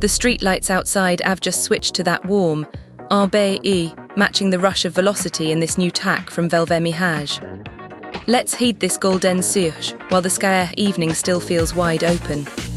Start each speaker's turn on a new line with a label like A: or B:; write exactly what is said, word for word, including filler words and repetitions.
A: The streetlights outside have just switched to that warm, R B E, matching the rush of velocity in this new tack from Velvermihage. Let's heed this golden surge while the sky evening still feels wide open.